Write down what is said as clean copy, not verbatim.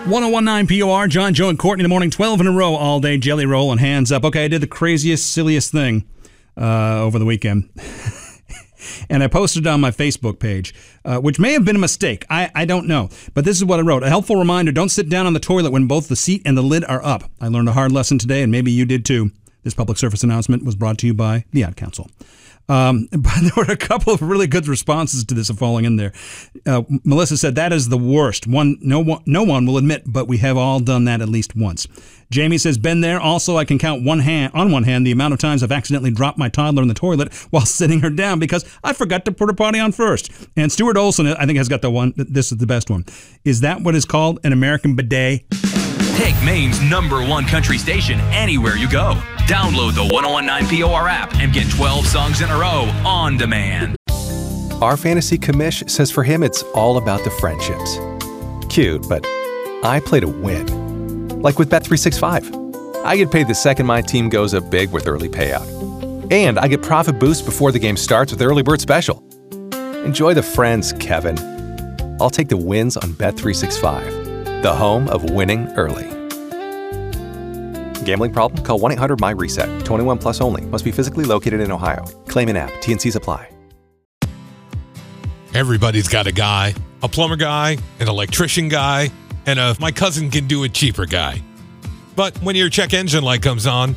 1019 POR, John, Joe, and Courtney in the morning, 12 in a row all day, jelly roll and hands up. Okay, I did the craziest, silliest thing over the weekend. And I posted it on my Facebook page, which may have been a mistake. I don't know. But this is what I wrote. A helpful reminder, don't sit down on the toilet when both the seat and the lid are up. I learned a hard lesson today, and maybe you did too. This public service announcement was brought to you by the Ad Council. But there were a couple of really good responses to this falling in there. Melissa said, that is the worst. No one will admit, but we have all done that at least once. Jamie says, been there. Also, I can count on one hand the amount of times I've accidentally dropped my toddler in the toilet while sitting her down because I forgot to put her potty on first. And Stuart Olson, I think, has got the one. This is the best one. Is that what is called an American bidet? Take Maine's #1 country station anywhere you go. Download the 1019 POR app and get 12 songs in a row on demand. Our fantasy commish says for him it's all about the friendships. Cute, but I play to win. Like with Bet365. I get paid the second my team goes up big with early payout. And I get profit boost before the game starts with Early Bird Special. Enjoy the friends, Kevin. I'll take the wins on Bet365, the home of winning early. Gambling problem? Call 1-800-MY-RESET. 21 plus only. Must be physically located in Ohio. Claim an app. T&Cs apply. Everybody's got a guy. A plumber guy, an electrician guy, and a my cousin can do it cheaper guy. But when your check engine light comes on,